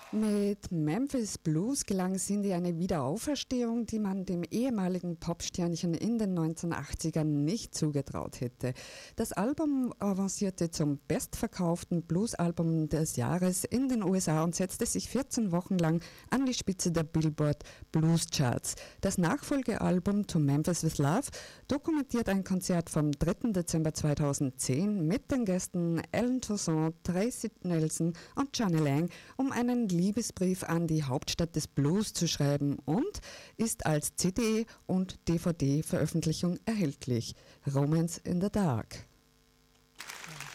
Mit Memphis Blues gelang Cindy eine Wiederauferstehung, die man dem ehemaligen Popsternchen in den 1980ern nicht zugetraut hätte. Das Album avancierte zum bestverkauften Bluesalbum des Jahres in den USA und setzte sich 14 Wochen lang an die Spitze der Billboard Blues Charts. Das Nachfolgealbum To Memphis with Love dokumentiert ein Konzert vom 3. Dezember 2010 mit den Gästen Alan Toussaint, Tracy Nelson und Johnny Lang, um einen Liebesbrief an die Hauptstadt des Blues zu schreiben und ist als CD und DVD-Veröffentlichung erhältlich. Romance in the Dark. Ja.